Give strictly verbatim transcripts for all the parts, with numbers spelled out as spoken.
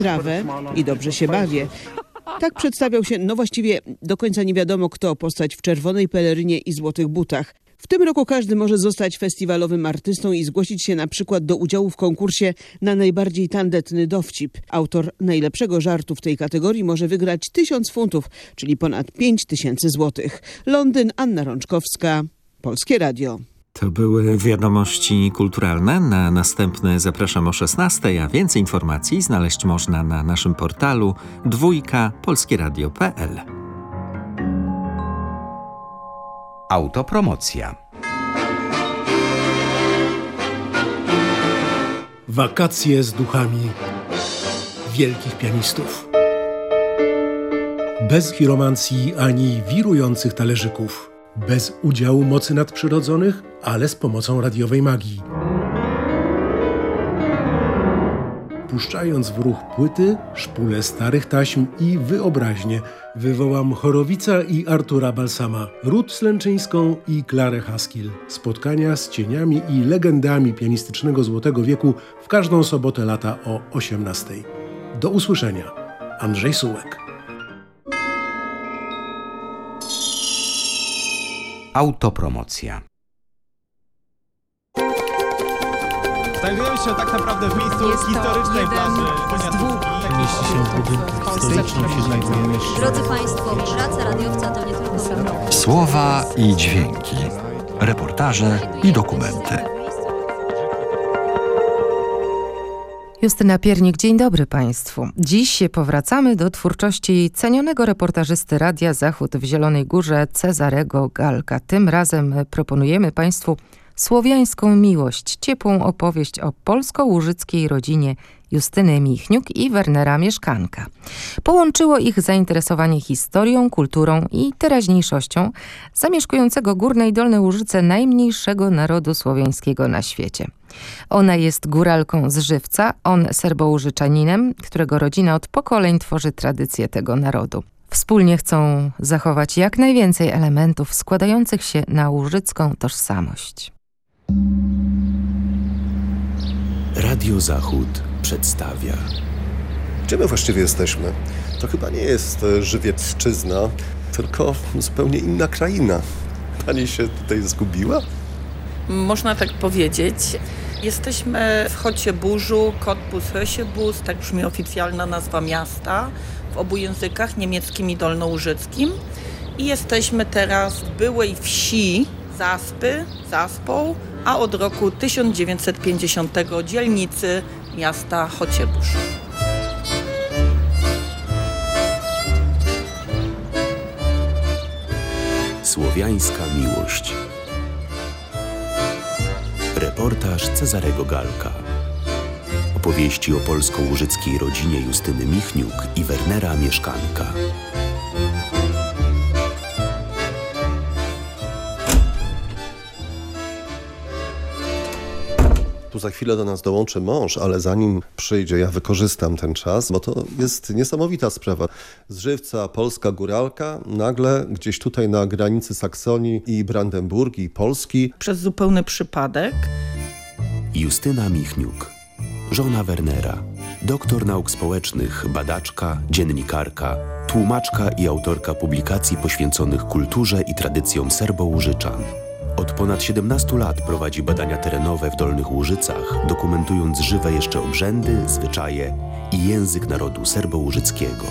trawę i dobrze się bawię. Tak przedstawiał się, no właściwie do końca nie wiadomo kto, postać w czerwonej pelerynie i złotych butach. W tym roku każdy może zostać festiwalowym artystą i zgłosić się na przykład do udziału w konkursie na najbardziej tandetny dowcip. Autor najlepszego żartu w tej kategorii może wygrać tysiąc funtów, czyli ponad pięć tysięcy złotych. Londyn, Anna Rączkowska, Polskie Radio. To były wiadomości kulturalne. Na następne zapraszam o szesnastej, a więcej informacji znaleźć można na naszym portalu dwójka polskieradio kropka p l. Autopromocja. Wakacje z duchami wielkich pianistów. Bez chiromancji ani wirujących talerzyków. Bez udziału mocy nadprzyrodzonych, ale z pomocą radiowej magii. Puszczając w ruch płyty, szpulę starych taśm i wyobraźnię, wywołam Chorowica i Artura Balsama, Ruth Slęczyńską i Klarę Haskell. Spotkania z cieniami i legendami pianistycznego Złotego Wieku w każdą sobotę lata o osiemnastej. Do usłyszenia. Andrzej Sułek. Autopromocja. Znajdujemy się tak naprawdę w miejscu Jest to historycznej jeden plaży z dwóch. Mieści się w budynku historycznym się znajdujemy. Drodzy Państwo, praca radiowca to nie tylko mikrofon. Słowa i dźwięki, reportaże i dokumenty. Justyna Piernik, dzień dobry Państwu. Dziś powracamy do twórczości cenionego reportażysty Radia Zachód w Zielonej Górze Cezarego Galka. Tym razem proponujemy Państwu Słowiańską miłość, ciepłą opowieść o polsko-łużyckiej rodzinie Justyny Michniuk i Wernera Mieszkanka. Połączyło ich zainteresowanie historią, kulturą i teraźniejszością zamieszkującego Górne i Dolne Łużyce najmniejszego narodu słowiańskiego na świecie. Ona jest góralką z Żywca, on serbołużyczaninem, którego rodzina od pokoleń tworzy tradycję tego narodu. Wspólnie chcą zachować jak najwięcej elementów składających się na łużycką tożsamość. Radio Zachód przedstawia. Gdzie my właściwie jesteśmy? To chyba nie jest Żywiecczyzna, tylko zupełnie inna kraina. Pani się tutaj zgubiła? Można tak powiedzieć. Jesteśmy w Chocieburzu, Cottbus, Höchebus, tak brzmi oficjalna nazwa miasta, w obu językach, niemieckim i dolnołużyckim. I jesteśmy teraz w byłej wsi Zaspy, Zaspą, a od roku tysiąc dziewięćset pięćdziesiątego dzielnicy miasta Chocieburz. Słowiańska miłość. Reportaż Cezarego Galka. Opowieści o polsko-łużyckiej rodzinie Justyny Michniuk i Wernera Mieszkanka. Tu za chwilę do nas dołączy mąż, ale zanim przyjdzie, ja wykorzystam ten czas, bo to jest niesamowita sprawa. Z Żywca polska góralka, nagle gdzieś tutaj na granicy Saksonii i Brandenburgii, Polski. Przez zupełny przypadek. Justyna Michniuk, żona Wernera, doktor nauk społecznych, badaczka, dziennikarka, tłumaczka i autorka publikacji poświęconych kulturze i tradycjom Serbołużyczan. Od ponad siedemnastu lat prowadzi badania terenowe w Dolnych Łużycach, dokumentując żywe jeszcze obrzędy, zwyczaje i język narodu serbołużyckiego.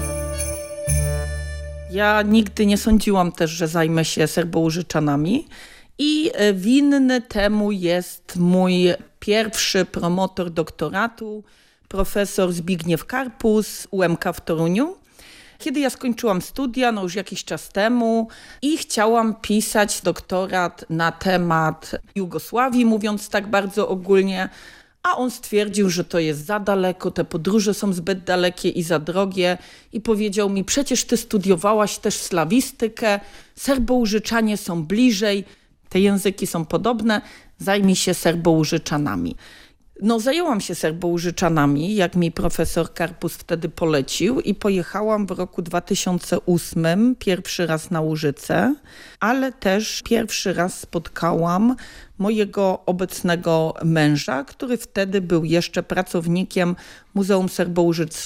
Ja nigdy nie sądziłam też, że zajmę się Serbołużyczanami i winny temu jest mój pierwszy promotor doktoratu, profesor Zbigniew Karpus, U M K w Toruniu. Kiedy ja skończyłam studia, no już jakiś czas temu i chciałam pisać doktorat na temat Jugosławii, mówiąc tak bardzo ogólnie, a on stwierdził, że to jest za daleko, te podróże są zbyt dalekie i za drogie i powiedział mi, przecież ty studiowałaś też slawistykę, Serbołużyczanie są bliżej, te języki są podobne, zajmij się Serbołużyczanami. No zajęłam się Serbołużyczanami, jak mi profesor Karpus wtedy polecił i pojechałam w roku dwa tysiące ósmym pierwszy raz na Łużyce, ale też pierwszy raz spotkałam mojego obecnego męża, który wtedy był jeszcze pracownikiem Muzeum Serbołużyc